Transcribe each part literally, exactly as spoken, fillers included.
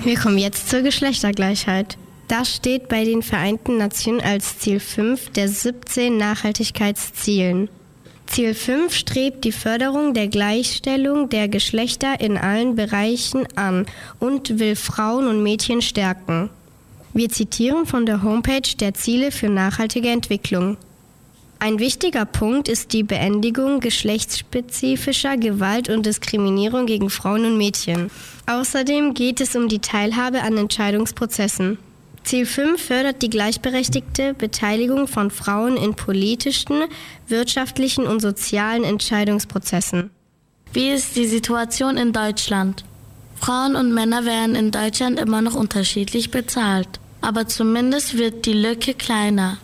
Wir kommen jetzt zur Geschlechtergleichheit. Das steht bei den Vereinten Nationen als Ziel fünf der siebzehn Nachhaltigkeitszielen. Ziel fünf strebt die Förderung der Gleichstellung der Geschlechter in allen Bereichen an und will Frauen und Mädchen stärken. Wir zitieren von der Homepage der Ziele für nachhaltige Entwicklung. Ein wichtiger Punkt ist die Beendigung geschlechtsspezifischer Gewalt und Diskriminierung gegen Frauen und Mädchen. Außerdem geht es um die Teilhabe an Entscheidungsprozessen. Ziel fünf fördert die gleichberechtigte Beteiligung von Frauen in politischen, wirtschaftlichen und sozialen Entscheidungsprozessen. Wie ist die Situation in Deutschland? Frauen und Männer werden in Deutschland immer noch unterschiedlich bezahlt, aber zumindest wird die Lücke kleiner.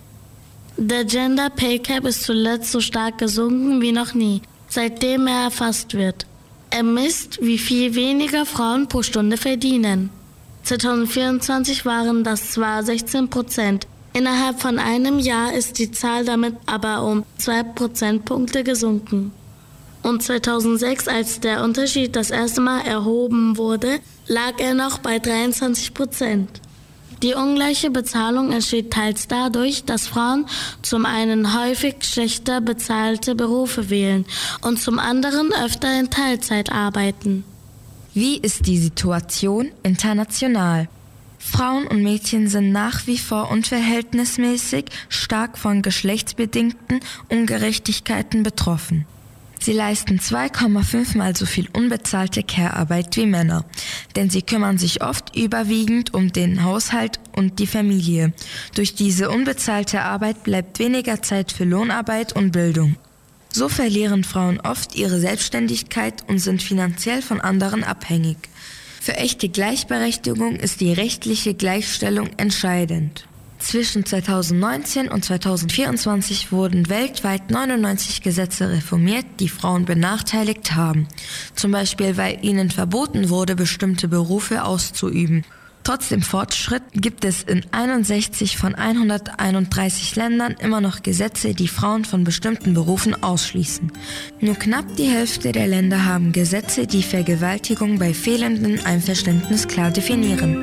Der Gender Pay Gap ist zuletzt so stark gesunken wie noch nie, seitdem er erfasst wird. Er misst, wie viel weniger Frauen pro Stunde verdienen. zwanzig vierundzwanzig waren das zwar sechzehn Prozent, innerhalb von einem Jahr ist die Zahl damit aber um zwei Prozentpunkte gesunken. Und zweitausendsechs, als der Unterschied das erste Mal erhoben wurde, lag er noch bei dreiundzwanzig Prozent. Die ungleiche Bezahlung entsteht teils dadurch, dass Frauen zum einen häufig schlechter bezahlte Berufe wählen und zum anderen öfter in Teilzeit arbeiten. Wie ist die Situation international? Frauen und Mädchen sind nach wie vor unverhältnismäßig stark von geschlechtsbedingten Ungerechtigkeiten betroffen. Sie leisten zwei Komma fünf Mal so viel unbezahlte Care-Arbeit wie Männer, denn sie kümmern sich oft überwiegend um den Haushalt und die Familie. Durch diese unbezahlte Arbeit bleibt weniger Zeit für Lohnarbeit und Bildung. So verlieren Frauen oft ihre Selbstständigkeit und sind finanziell von anderen abhängig. Für echte Gleichberechtigung ist die rechtliche Gleichstellung entscheidend. Zwischen zweitausendneunzehn und zweitausendvierundzwanzig wurden weltweit neunundneunzig Gesetze reformiert, die Frauen benachteiligt haben. Zum Beispiel, weil ihnen verboten wurde, bestimmte Berufe auszuüben. Trotz dem Fortschritt gibt es in einundsechzig von hunderteinunddreißig Ländern immer noch Gesetze, die Frauen von bestimmten Berufen ausschließen. Nur knapp die Hälfte der Länder haben Gesetze, die Vergewaltigung bei fehlendem Einverständnis klar definieren.